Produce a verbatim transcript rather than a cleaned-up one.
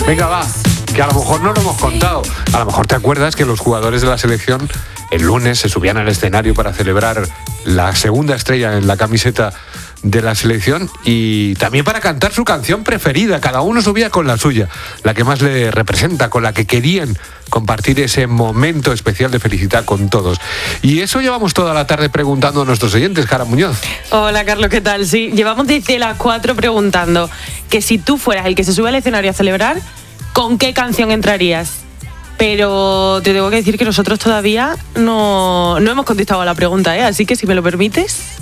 Venga, va, que a lo mejor no lo hemos contado. A lo mejor te acuerdas que los jugadores de la selección el lunes se subían al escenario para celebrar la segunda estrella en la camiseta de la selección y también para cantar su canción preferida. Cada uno subía con la suya, la que más le representa, con la que querían compartir ese momento especial de felicidad con todos. Y eso llevamos toda la tarde preguntando a nuestros oyentes. Cara Muñoz. Hola, Carlos, ¿qué tal? Sí, llevamos desde las cuatro preguntando que si tú fueras el que se sube al escenario a celebrar, ¿con qué canción entrarías? Pero te tengo que decir que nosotros todavía no, no hemos contestado a la pregunta, ¿eh? Así que si me lo permites...